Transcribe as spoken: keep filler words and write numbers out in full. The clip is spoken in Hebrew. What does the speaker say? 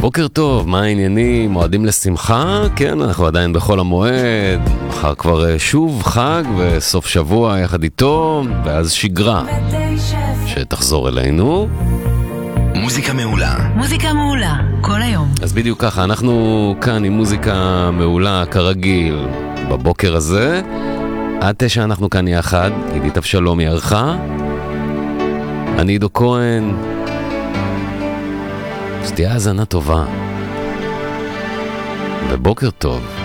בוקר טוב, מה העניינים? מועדים לשמחה? כן, אנחנו עדיין בחול המועד. מחר כבר שוב חג וסוף שבוע יחד איתו, ואז שגרה שתחזור אלינו. מוזיקה מעולה. מוזיקה מעולה, כל היום. אז בדיוק ככה, אנחנו כאן עם מוזיקה מעולה כרגיל בבוקר הזה. עד תשע אנחנו כאן יחד, עידית אבשלום היא ערכה. אני עידו כהן. שתהיה האזנה טובה. ובוקר טוב.